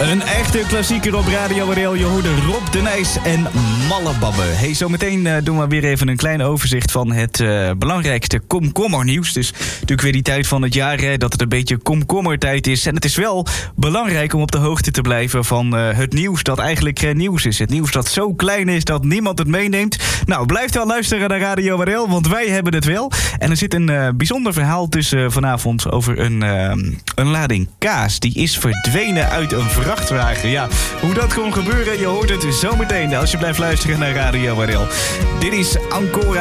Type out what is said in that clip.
Een echte klassieker op Radio Waardeel. Je hoorde Rob de Nijs en Mallebabbe. Hey, zometeen doen we weer even een klein overzicht van het belangrijkste komkommernieuws. Dus natuurlijk weer die tijd van het jaar dat het een beetje komkommertijd is. En het is wel belangrijk om op de hoogte te blijven van het nieuws dat eigenlijk geen nieuws is. Het nieuws dat zo klein is dat niemand het meeneemt. Nou, blijf dan luisteren naar Radio Waardeel, want wij hebben het wel. En er zit een bijzonder verhaal tussen vanavond over een lading kaas. Die is verdwenen uit een vrachtwagen. Ja, hoe dat kon gebeuren, je hoort het zometeen als je blijft luisteren naar Radio Waardeel. Dit is Ancora.